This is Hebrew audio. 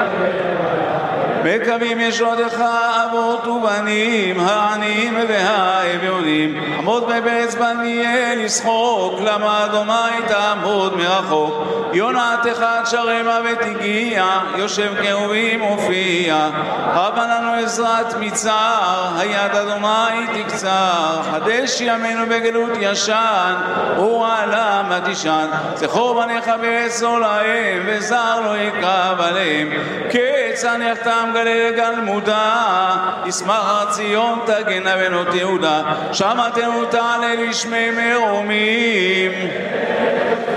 מקווים ישועתך אבות ובנים, העניים והאביונים. עמוד בבית בניאל ישחוק, למה אדוני תעמוד מרחוק. יונתך תשרמה ותגיע, יושב קרובים מופיע. הבה לנו עזרת מצער, היד אדוני תקצר. חדש ימינו בגלות ישן, ורעלה מה תישן. זכור בניך ועזור להם, וזר לא יקרב עליהם. כיצד נחתם גלי לגלמודה, ישמח הר ציון תגן בנות יהודה. שמעתנו תעלה לשמי מרומים.